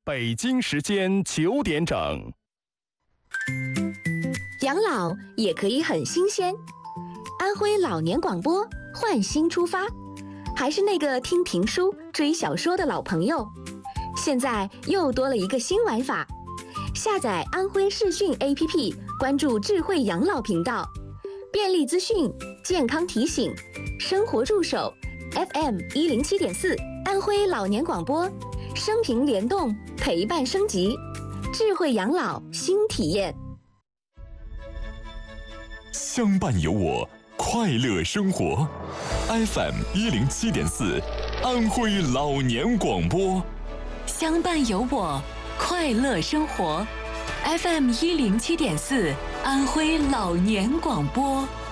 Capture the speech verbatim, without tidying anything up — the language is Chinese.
北京时间九点整。 养老也可以很新鲜。安徽老年广播换新出发，还是那个听评书、追小说的老朋友，现在又多了一个新玩法。下载安徽视讯 A P P， 关注智慧养老频道，便利资讯、健康提醒、生活助手 F M 一零七点四，安徽老年广播，生平联动，陪伴升级，智慧养老新体验。 相伴有我，快乐生活。F M 一零七点四，安徽老年广播。 相伴有我，快乐生活。F M 一零七点四，安徽老年广播。